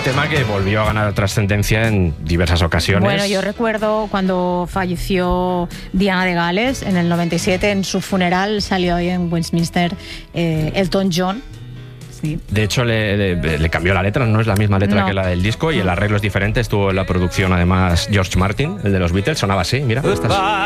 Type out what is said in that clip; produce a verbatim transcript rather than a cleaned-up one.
tema que volvió a ganar trascendencia en diversas ocasiones. Bueno, yo recuerdo cuando falleció Diana de Gales en el noventa y siete, en su funeral salió ahí en Westminster eh, Elton John. Sí. De hecho, le, le, le cambió la letra, no es la misma letra No. que la del disco, y el arreglo es diferente. Estuvo en la producción, además, George Martin, el de los Beatles, sonaba así, mira.